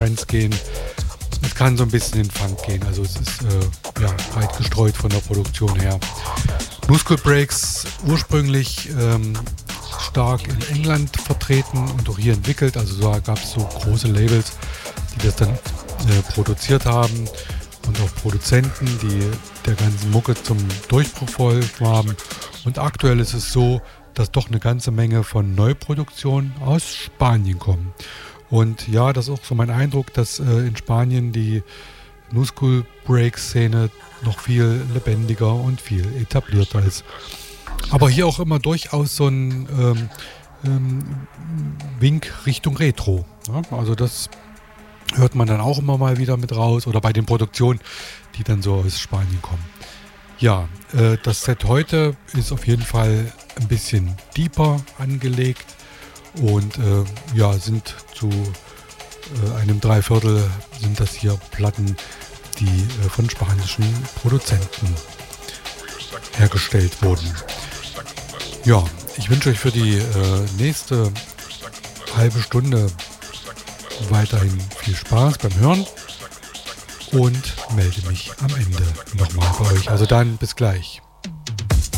Trance gehen. Es kann so ein bisschen in Funk gehen, also es ist breit gestreut von der Produktion her. Muscle Breaks ursprünglich stark in England vertreten und auch hier entwickelt, also da gab es so große Labels, die das dann produziert haben und auch Produzenten, die der ganzen Mucke zum Durchbruch verholfen haben. Und aktuell ist es so, dass doch eine ganze Menge von Neuproduktionen aus Spanien kommen. Und ja, das ist auch so mein Eindruck, dass in Spanien die New School Break-Szene noch viel lebendiger und viel etablierter ist. Aber hier auch immer durchaus so ein Wink Richtung Retro. Ja? Also das hört man dann auch immer mal wieder mit raus oder bei den Produktionen, die dann so aus Spanien kommen. Ja, das Set heute ist auf jeden Fall ein bisschen deeper angelegt und sind zu einem Dreiviertel sind das hier Platten, die von spanischen Produzenten hergestellt wurden. Ja, ich wünsche euch für die nächste halbe Stunde weiterhin viel Spaß beim Hören und melde mich am Ende nochmal bei euch. Also dann bis gleich.